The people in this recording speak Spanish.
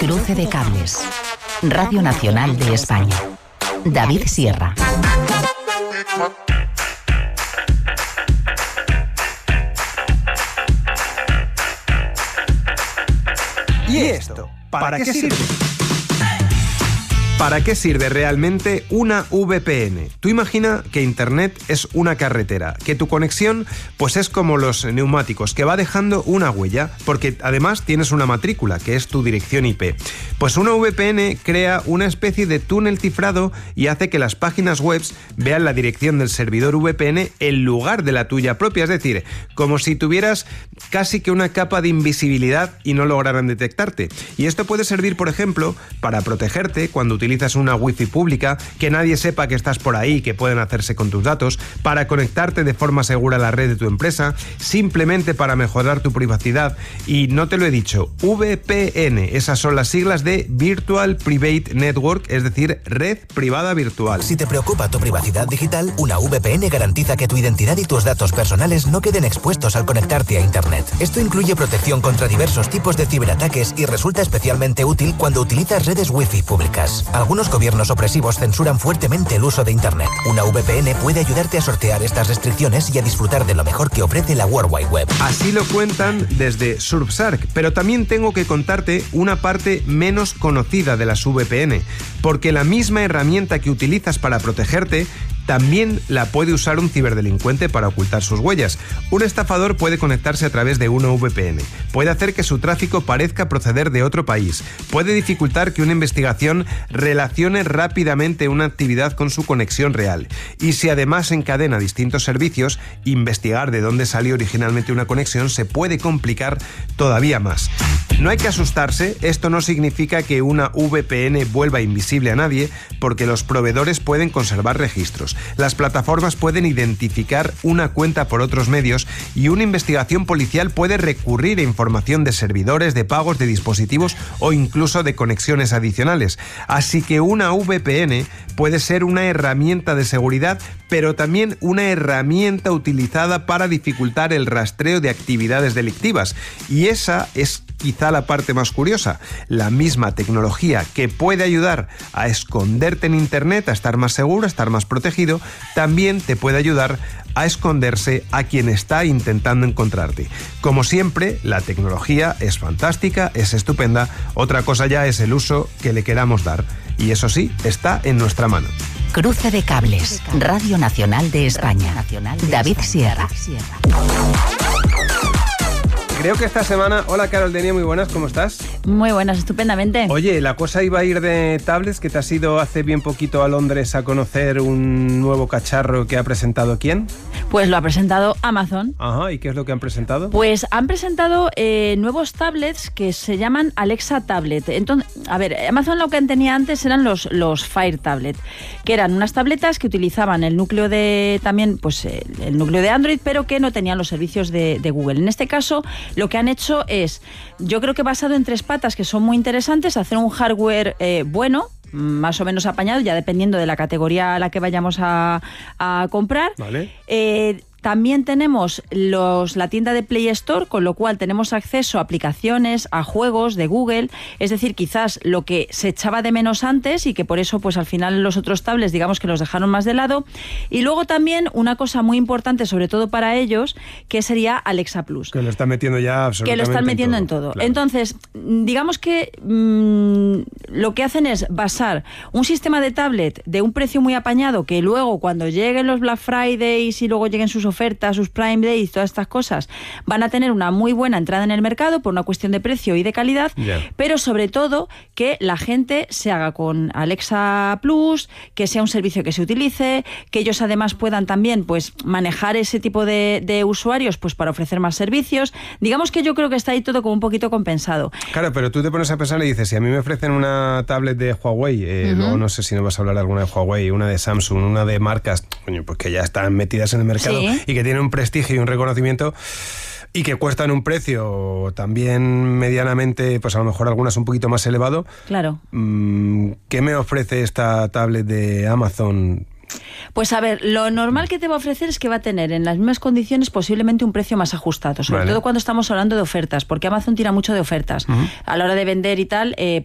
Cruce de cables. Radio Nacional de España. David Sierra. ¿Y esto? ¿Para qué sirve? ¿Para qué sirve realmente una VPN? Tú imagina que Internet es una carretera, que tu conexión pues es como los neumáticos, que va dejando una huella, porque además tienes una matrícula, que es tu dirección IP. Pues una VPN crea una especie de túnel cifrado y hace que las páginas web vean la dirección del servidor VPN en lugar de la tuya propia, es decir, como si tuvieras casi que una capa de invisibilidad y no lograran detectarte. Y esto puede servir, por ejemplo, para protegerte cuando utilizas una wifi pública, que nadie sepa que estás por ahí, que pueden hacerse con tus datos, para conectarte de forma segura a la red de tu empresa, simplemente para mejorar tu privacidad. Y no te lo he dicho, VPN, esas son las siglas de Virtual Private Network, es decir, red privada virtual. Si te preocupa tu privacidad digital, una VPN garantiza que tu identidad y tus datos personales no queden expuestos al conectarte a Internet. Esto incluye protección contra diversos tipos de ciberataques y resulta especialmente útil cuando utilizas redes wifi públicas. Algunos gobiernos opresivos censuran fuertemente el uso de Internet. Una VPN puede ayudarte a sortear estas restricciones y a disfrutar de lo mejor que ofrece la World Wide Web. Así lo cuentan desde Surfshark, pero también tengo que contarte una parte menos conocida de las VPN, porque la misma herramienta que utilizas para protegerte también la puede usar un ciberdelincuente para ocultar sus huellas. Un estafador puede conectarse a través de una VPN, puede hacer que su tráfico parezca proceder de otro país, puede dificultar que una investigación relacione rápidamente una actividad con su conexión real. Y si además encadena distintos servicios, investigar de dónde salió originalmente una conexión se puede complicar todavía más. No hay que asustarse, esto no significa que una VPN vuelva invisible a nadie, porque los proveedores pueden conservar registros. Las plataformas pueden identificar una cuenta por otros medios y una investigación policial puede recurrir a información de servidores, de pagos, de dispositivos o incluso de conexiones adicionales. Así que una VPN puede ser una herramienta de seguridad, pero también una herramienta utilizada para dificultar el rastreo de actividades delictivas. Y esa es quizá la parte más curiosa. La misma tecnología que puede ayudar a esconderte en Internet, a estar más seguro, a estar más protegido, también te puede ayudar a esconderse a quien está intentando encontrarte. Como siempre, la tecnología es fantástica, es estupenda, otra cosa ya es el uso que le queramos dar. Y eso sí, está en nuestra mano. Cruce de cables. Radio Nacional de España. David Sierra. Creo que esta semana... Hola, Carol Denia, muy buenas, ¿cómo estás? Muy buenas, estupendamente. Oye, la cosa iba a ir de tablets, que te has ido hace bien poquito a Londres a conocer un nuevo cacharro que ha presentado ¿quién? Pues lo ha presentado Amazon. Ajá, ¿y qué es lo que han presentado? Pues han presentado nuevos tablets que se llaman Alexa Tablet. Entonces, a ver, Amazon lo que tenía antes eran los Fire Tablet, que eran unas tabletas que utilizaban el núcleo de también, pues el núcleo de Android, pero que no tenían los servicios de Google. En este caso, lo que han hecho es, yo creo que basado en tres patas que son muy interesantes, hacer un hardware bueno, más o menos apañado, ya dependiendo de la categoría a la que vayamos a comprar. Vale. También tenemos la tienda de Play Store, con lo cual tenemos acceso a aplicaciones, a juegos de Google, es decir, quizás lo que se echaba de menos antes y que por eso pues al final los otros tablets digamos que los dejaron más de lado. Y luego también una cosa muy importante, sobre todo para ellos, que sería Alexa Plus. Que lo están metiendo ya absolutamente que lo están metiendo en todo. Claro. Entonces, digamos que lo que hacen es basar un sistema de tablet de un precio muy apañado, que luego cuando lleguen los Black Fridays y luego lleguen sus ofertas, sus Prime Days, todas estas cosas, van a tener una muy buena entrada en el mercado por una cuestión de precio y de calidad, pero sobre todo que la gente se haga con Alexa Plus, que sea un servicio que se utilice, que ellos además puedan también pues manejar ese tipo de usuarios pues para ofrecer más servicios. Digamos que yo creo que está ahí todo como un poquito compensado. Claro, pero tú te pones a pensar y dices, si a mí me ofrecen una tablet de Huawei, luego no sé si no vas a hablar alguna de Huawei, una de Samsung, una de marcas, coño, pues que ya están metidas en el mercado, ¿sí? Y que tienen un prestigio y un reconocimiento y que cuestan un precio también medianamente, pues a lo mejor algunas un poquito más elevado. Claro. ¿Qué me ofrece esta tablet de Amazon? Pues a ver, lo normal que te va a ofrecer es que va a tener en las mismas condiciones posiblemente un precio más ajustado, sobre todo cuando estamos hablando de ofertas, porque Amazon tira mucho de ofertas. A la hora de vender y tal,